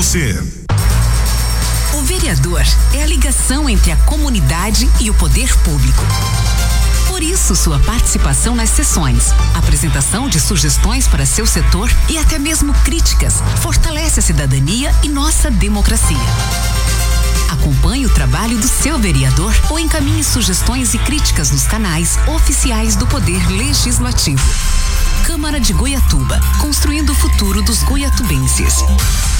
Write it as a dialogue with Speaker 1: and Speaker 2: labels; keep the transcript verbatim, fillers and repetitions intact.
Speaker 1: você.
Speaker 2: O vereador é a ligação entre a comunidade e o poder público. Por isso, sua participação nas sessões, apresentação de sugestões para seu setor e até mesmo críticas fortalece a cidadania e nossa democracia. Acompanhe o trabalho do seu vereador ou encaminhe sugestões e críticas nos canais oficiais do Poder Legislativo. Câmara de Goiatuba, construindo o futuro dos goiatubenses.